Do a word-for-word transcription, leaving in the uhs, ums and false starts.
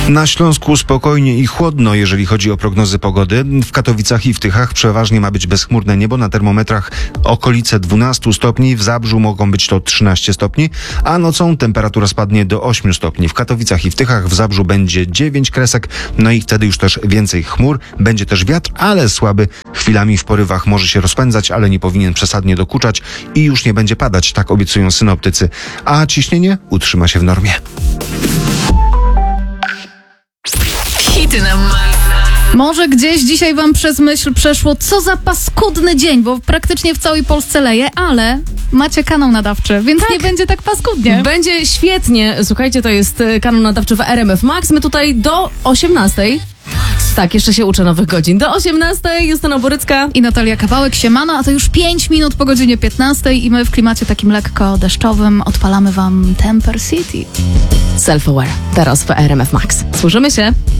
Na Śląsku spokojnie i chłodno, jeżeli chodzi o prognozy pogody. W Katowicach i w Tychach przeważnie ma być bezchmurne niebo. Na termometrach okolice dwanaście stopni. W Zabrzu mogą być to trzynaście stopni, a nocą temperatura spadnie do ośmiu stopni. W Katowicach i w Tychach, w Zabrzu będzie dziewięć kresek, no i wtedy już też więcej chmur. Będzie też wiatr, ale słaby. Chwilami w porywach może się rozpędzać, ale nie powinien przesadnie dokuczać i już nie będzie padać, tak obiecują synoptycy. A ciśnienie utrzyma się w normie. Hity na maksa. Może gdzieś dzisiaj wam przez myśl przeszło, co za paskudny dzień, bo praktycznie w całej Polsce leje, ale macie kanał nadawczy, więc Tak. nie będzie tak paskudnie. Będzie świetnie. Słuchajcie, to jest e, kanał nadawczy w R M F Max. My tutaj do osiemnastej. Tak, jeszcze się uczę nowych godzin. Do osiemnastej Justyna Borycka. I Natalia Kawałek, siemano, a to już pięć minut po godzinie piętnastej i my w klimacie takim lekko deszczowym odpalamy wam Temper City. Self-aware. Teraz w R M F Max. Słyszymy się.